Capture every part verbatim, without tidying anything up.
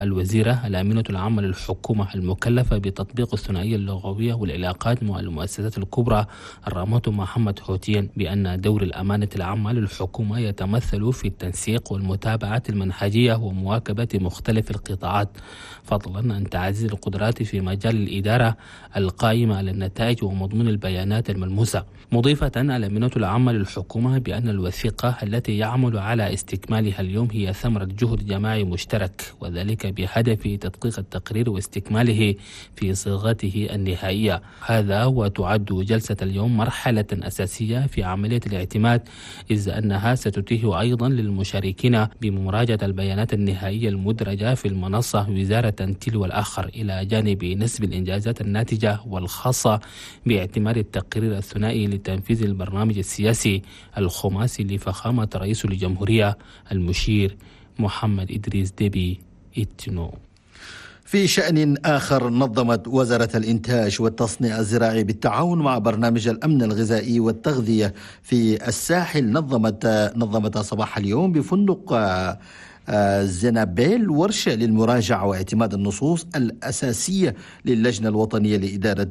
الوزيرة الأمينة العامة للحكومة المكلفة بتطبيق الثنائية اللغوية والعلاقات مع المؤسسات الكبرى الرامات محمد حوتين بأن دور الأمانة العامة للحكومة يتمثل في التنسيق والمتابعة المنهجية ومواكبة مختلف القطاعات، فضلا عن تعزيز القدرات في مجال الإدارة القائمة على النتائج ومضمون البيانات الملموسة. مضيفة الأمينة العامة للحكومة بأن الوثيقة التي يعمل على استكمالها اليوم هي ثمرة جهد جماعي مشترك، وذلك بهدف تدقيق التقرير واستكماله في صيغته النهائية. هذا وتعد جلسة اليوم مرحلة أساسية في عملية الاعتماد، إذ أنها ستتيح أيضا للمشاركين بمراجعة البيانات النهائية المدرجة في المنصة وزارة تلو الآخر، إلى جانب نسب الإنجازات الناتجة والخاصة باعتماد التقرير الثنائي لتنفيذ البرنامج السياسي الخماسي لفخامة رئيس الجمهورية المشير محمد إدريس ديبي إتنو. في شأن آخر، نظمت وزارة الإنتاج والتصنيع الزراعي بالتعاون مع برنامج الأمن الغذائي والتغذية في الساحل نظمت نظمت صباح اليوم بفندق زنابيل ورشة للمراجعة واعتماد النصوص الأساسية للجنة الوطنية لإدارة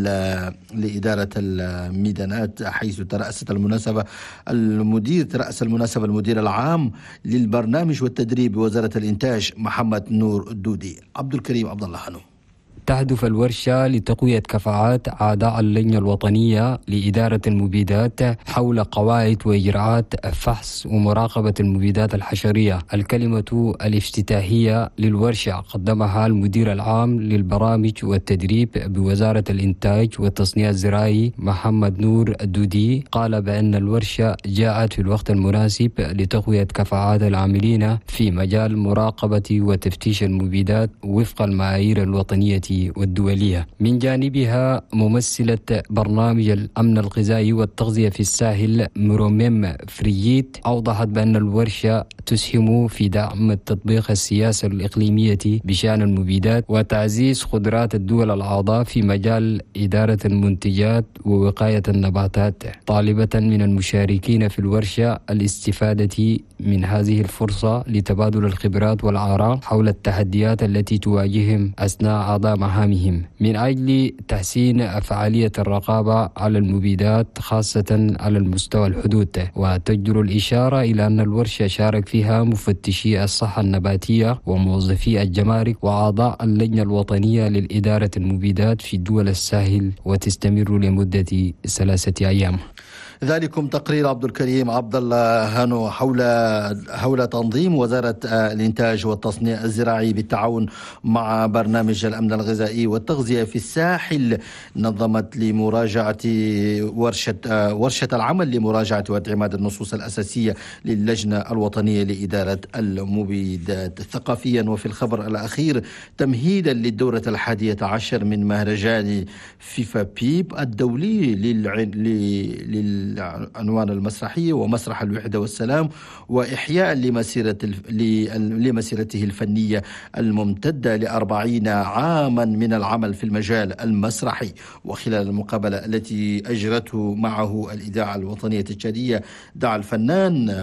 لإدارة الميدانات، حيث ترأست المناسبة المدير ترأس المناسبة المدير العام للبرنامج والتدريب بوزارة الإنتاج محمد نور الدودي. عبد الكريم عبد الله حنو. تهدف الورشة لتقوية كفاءات أعضاء اللجنة الوطنية لإدارة المبيدات حول قواعد وإجراءات فحص ومراقبة المبيدات الحشرية. الكلمة الافتتاحية للورشة قدمها المدير العام للبرامج والتدريب بوزارة الإنتاج والتصنيع الزراعي محمد نور الدودي. قال بأن الورشة جاءت في الوقت المناسب لتقوية كفاءات العاملين في مجال مراقبة وتفتيش المبيدات وفق المعايير الوطنية والدولية. من جانبها ممثلة برنامج الأمن الغذائي والتغذية في الساحل مروميم فرييت أوضحت بأن الورشة تسهم في دعم تطبيق السياسة الإقليمية بشأن المبيدات وتعزيز قدرات الدول الأعضاء في مجال إدارة المنتجات ووقاية النباتات، طالبة من المشاركين في الورشة الاستفادة من هذه الفرصة لتبادل الخبرات والآراء حول التحديات التي تواجههم أثناء أداء مهامهم من أجل تحسين فعالية الرقابة على المبيدات خاصة على المستوى الحدود. وتجدر الإشارة إلى أن الورشة شارك فيها مفتشي الصحة النباتية وموظفي الجمارك وأعضاء اللجنة الوطنية للإدارة المبيدات في دول الساحل، وتستمر لمدة ثلاثة أيام. ذلكم تقرير عبد الكريم عبد الله هانو حول حول تنظيم وزارة الإنتاج والتصنيع الزراعي بالتعاون مع برنامج الأمن الغذائي والتغذية في الساحل. نظمت لمراجعة ورشة ورشة العمل لمراجعة واعتماد النصوص الأساسية للجنة الوطنية لإدارة المبيدات. ثقافيا، وفي الخبر الأخير، تمهيدا للدورة الحادية عشر من مهرجان فيفا بيب الدولي لل عنوان المسرحية ومسرح الوحدة والسلام، وإحياء لمسيرة لمسيرته الفنية الممتدة لأربعين عاما من العمل في المجال المسرحي. وخلال المقابلة التي أجرته معه الإذاعة الوطنية التشادية، دعا الفنان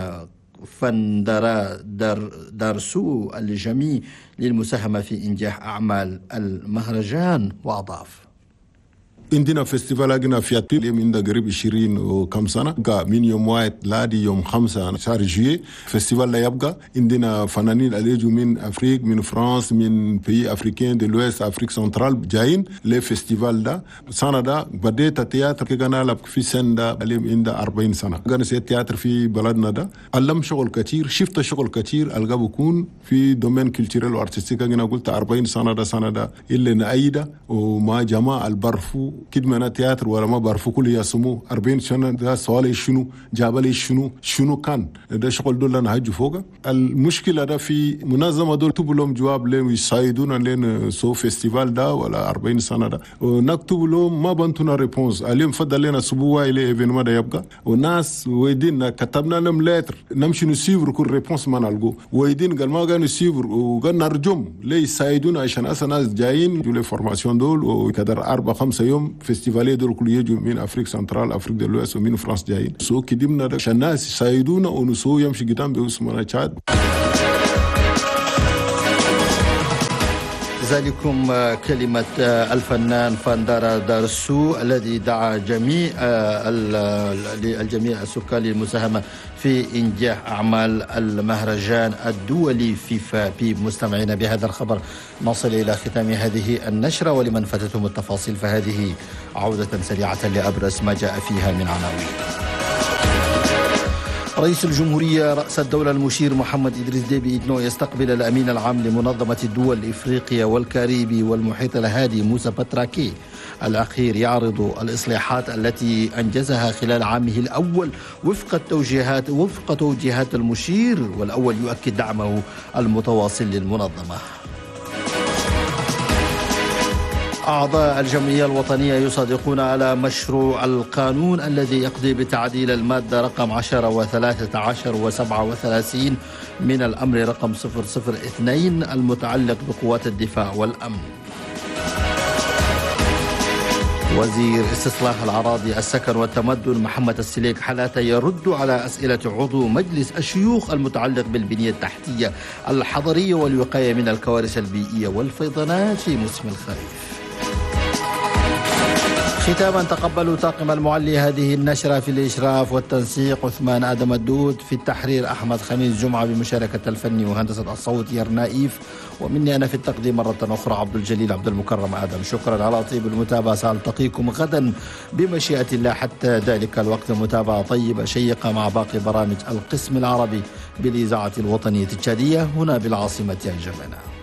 فندرا دار دارسو الجميع للمساهمة في إنجاح أعمال المهرجان، وأضاف: عندنا فيستيفال أجنا في أتيل من ده قريب عشرين وكم سنة، قا من يوم واحد لادي يوم خمسة شهر جوية. فيستيفال لا يبقى عندنا فنانين اللي من أفريقيا، من فرنسا، من بي أفريقيين دي لويس أفريقيا سنترال جايين لفيستيفال ده. سنة ده بديت التياتر كنا لب في سنة ده اللي عندنا أربعين سنة. كنا سيد تياتر في بلدنا ده، علم شغل كتير، شفت شغل كتير، ألقى بكون في دومين كولتورال وارتستيك. كنا قلت أربعين سنة ده سنة ده اللي نأيده وما جماعة البرفو كدمنا تياتر ولا ما بعرفوا كل يسموه أربعين سنة. ده سؤال شنو جابلي شنو شنو كان ده شغل دول أنا هجوا فوقه. المشكلة ده في منظمة دول تبوا لهم جواب لهم يساعدونا لين سو فيستيفال ده ولا أربعين سنة ده، ونكتب لهم ما بنتونا ريبونس عليهم. فضل لنا أسبوع إلى إيفينما ده يبقى، والناس ويدين كتبنا لهم لتر نمشي نسيفر كل ريبونس ما نلقو، ويدين قال ما قال نسيفر وقال نرجم ليه يساعدونا عشان أصلا ناس جايين جولي فورماسيون دول وكدر أربع خمسة يوم فيستيفالية دول كل يجوا من أفريقيا سنترال أفريقيا دي لويس ومن فرنسا جايين. سو كدمنا ده عشان الناس يساعدونا ونسو يمشي قدام باسمنا تشاد. ذلكم كلمة الفنان فاندارا دارسو الذي دعا جميع الجميع السكان للمساهمة في إنجاح أعمال المهرجان الدولي فيفا بي. مستمعين بهذا الخبر نصل إلى ختام هذه النشرة، ولمن فاتتهم التفاصيل فهذه عودة سريعة لأبرز ما جاء فيها من عناوين. رئيس الجمهورية رأس الدولة المشير محمد إدريس ديبي إتنو يستقبل الأمين العام لمنظمة الدول الإفريقية والكاريبي والمحيط الهادي موسى باتراكي. الأخير يعرض الإصلاحات التي أنجزها خلال عامه الأول وفق التوجيهات وفق توجيهات المشير، والأول يؤكد دعمه المتواصل للمنظمة. أعضاء الجمعية الوطنية يصادقون على مشروع القانون الذي يقضي بتعديل المادة رقم عشرة وثلاثة عشر وسبعة وثلاثين من الأمر رقم صفر صفر اثنين المتعلق بقوات الدفاع والأمن. وزير استصلاح الأراضي السكن والتمدن محمد السليك حلاته يرد على أسئلة عضو مجلس الشيوخ المتعلق بالبنية التحتية الحضرية والوقاية من الكوارث البيئية والفيضانات في موسم الخريف. ختاما تقبلوا طاقم المعلي هذه النشرة في الإشراف والتنسيق عثمان آدم الدود، في التحرير أحمد خميس جمعة بمشاركة الفني وهندسة الصوت يرنائيف، ومني أنا في التقديم مرة أخرى عبد الجليل عبد المكرم آدم. شكرا على طيب المتابعة، سألتقيكم غدا بمشيئة الله. حتى ذلك الوقت متابعة طيبة شيقة مع باقي برامج القسم العربي بالإذاعة الوطنية التشادية هنا بالعاصمة الجمنة.